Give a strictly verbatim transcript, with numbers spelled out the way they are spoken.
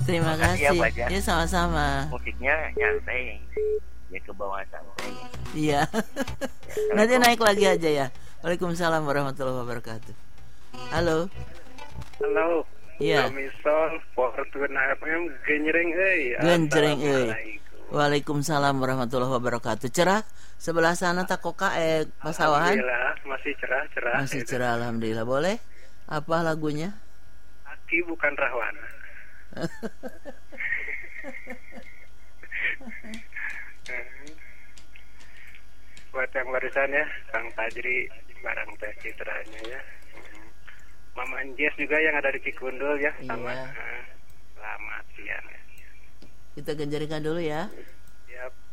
Terima Makasih ya, kasih. Pak Jan. Ya sama-sama. Musiknya nyantai, ya ke bawah santai. Iya. Nanti naik lagi aja ya. Waalaikumsalam warahmatullahi wabarakatuh. Halo. Halo. Iya. Misal Fortuna F M genjreng euy. Genjreng euy. Assalamualaikum. Waalaikumsalam warahmatullahi wabarakatuh. Cerah sebelah sana takoka eh pasawahan? Alhamdulillah masih cerah-cerah. Masih cerah alhamdulillah. Boleh? Apa lagunya? Aki bukan Rahwana. Buat yang barusan ya, Kang Fajri barang teh citranya ya. Mama Anjes juga yang ada di Cikundul ya, sama Iya. uh, selamat siang ya. Kita genjerikan dulu ya. Siap.